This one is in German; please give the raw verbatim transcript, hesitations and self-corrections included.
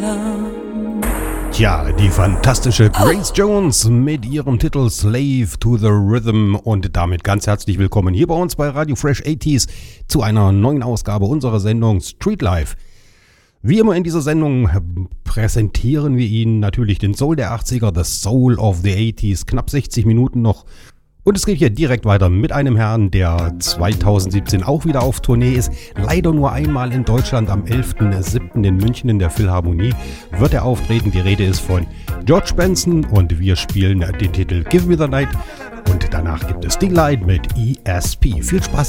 Tja, die fantastische Grace Jones mit ihrem Titel Slave to the Rhythm und damit ganz herzlich willkommen hier bei uns bei Radio Fresh achtziger zu einer neuen Ausgabe unserer Sendung Street Life. Wie immer in dieser Sendung präsentieren wir Ihnen natürlich den Soul der achtziger, The Soul of the achtziger, knapp sechzig Minuten noch. Und es geht hier direkt weiter mit einem Herrn, der zweitausendsiebzehn auch wieder auf Tournee ist. Leider nur einmal in Deutschland, am elften siebten in München in der Philharmonie wird er auftreten. Die Rede ist von George Benson und wir spielen den Titel Give Me the Night. Und danach gibt es Delight mit E S P. Viel Spaß!